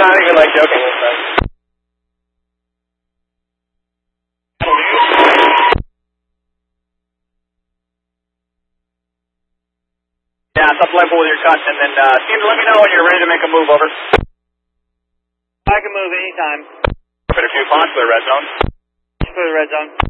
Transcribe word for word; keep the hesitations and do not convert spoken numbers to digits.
not even like joking. Yeah, it's up level with your cut, and then uh, seem to let me know when you're ready to make a move, over. I can move anytime. Better two ponds for the red zone. For the red zone.